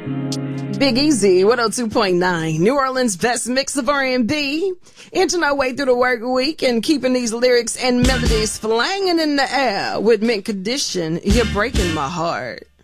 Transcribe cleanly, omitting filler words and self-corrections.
Big Easy, 102.9, New Orleans' best mix of R&B. Inching our way through the work week and keeping these lyrics and melodies flanging in the air with mint condition. You're breaking my heart.